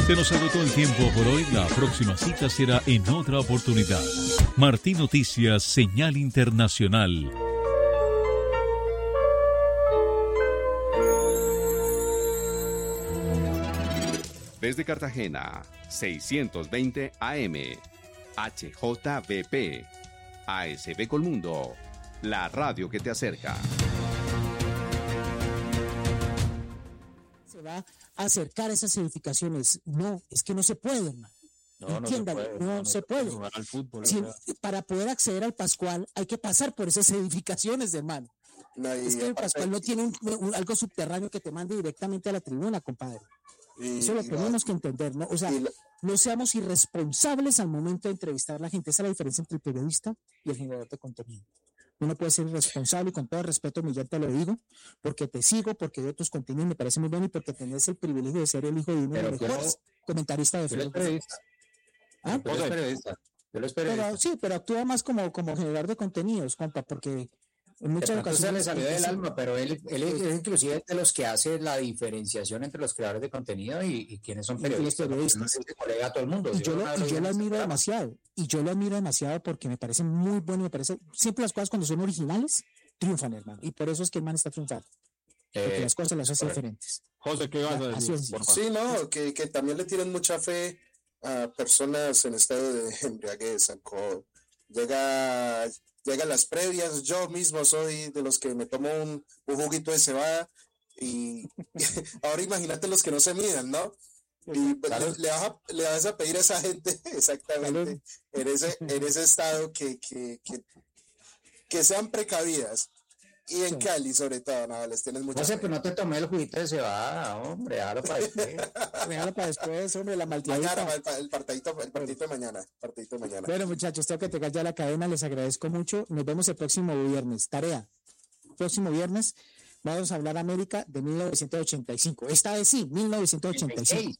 Se nos agotó el tiempo por hoy. La próxima cita será en otra oportunidad. Martín Noticias, señal internacional. Desde Cartagena, 620 AM, HJBP, ASB Colmundo, la radio que te acerca. Se va a acercar a esas edificaciones. No, es que no se puede, hermano. Entiéndalo, no se puede. Al fútbol, para poder acceder al Pascual hay que pasar por esas edificaciones, hermano. Es que el Pascual no tiene algo subterráneo que te mande directamente a la tribuna, compadre. Eso lo tenemos que entender, ¿no? O sea, no seamos irresponsables al momento de entrevistar a la gente. Esa es la diferencia entre el periodista y el generador de contenido. Uno puede ser irresponsable y con todo el respeto, Miguel, te lo digo, porque te sigo, porque veo tus contenidos, me parece muy bueno y porque tenés el privilegio de ser el hijo de uno de los mejores comentaristas de fútbol. Pero actúa más como generador de contenidos, compa, porque en muchas ocasiones se le salió del alma, pero él es inclusive de los que hace la diferenciación entre los creadores de contenido y quienes son periodistas. No es colega a todo el mundo. Yo lo admiro demasiado. Y yo lo admiro demasiado porque me parece muy bueno. Me parece siempre las cosas cuando son originales triunfan, hermano. Y por eso es que el man está triunfando. Porque las cosas las hace diferentes. José, ¿qué vas a decir? Sí, no, que también le tienen mucha fe a personas en estado de embriaguez, alcohol. Llegan las previas, yo mismo soy de los que me tomo un juguito de cebada y ahora imagínate los que no se midan, ¿no? Y pues, le vas a pedir a esa gente exactamente en ese estado que sean precavidas. Y en Cali, sobre todo, no, les tienes mucha fe. Pero no te tomé el juguito de cebada, hombre, déjalo para después. Déjalo para después, hombre, la malteadita. Mañana, el partidito de mañana. Bueno, muchachos, tengo que pegar ya la cadena, les agradezco mucho. Nos vemos el próximo viernes. Tarea. Próximo viernes vamos a hablar América de 1985. Esta vez sí, 1985.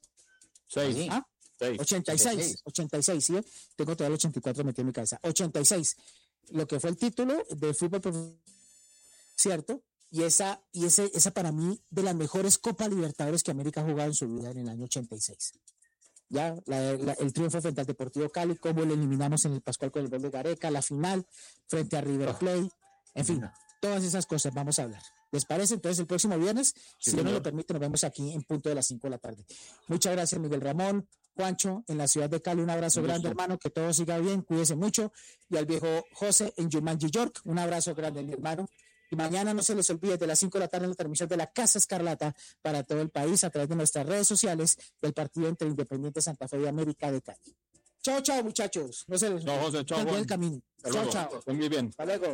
86, ¿sí? Tengo todavía el 84 metido en mi cabeza. 86. Lo que fue el título de fútbol profesional, ¿cierto? Y esa para mí de las mejores Copa Libertadores que América ha jugado en su vida en el año 86. Ya el triunfo frente al Deportivo Cali, cómo lo eliminamos en el Pascual con el gol de Gareca, la final frente a River Plate, en fin, todas esas cosas vamos a hablar. ¿Les parece? Entonces el próximo viernes, si Dios nos lo permite, nos vemos aquí en punto de las 5 de la tarde. Muchas gracias, Miguel Ramón, Juancho, en la ciudad de Cali, un abrazo grande, hermano, que todo siga bien, cuídese mucho, y al viejo José en Jumanji, York, un abrazo grande, mi hermano. Y mañana no se les olvide de las 5 de la tarde en la transmisión de la Casa Escarlata para todo el país a través de nuestras redes sociales del partido entre Independiente Santa Fe y América de Cali. Chao, muchachos. No se les José, chao, el camino. Chao. Muy bien. Hasta luego.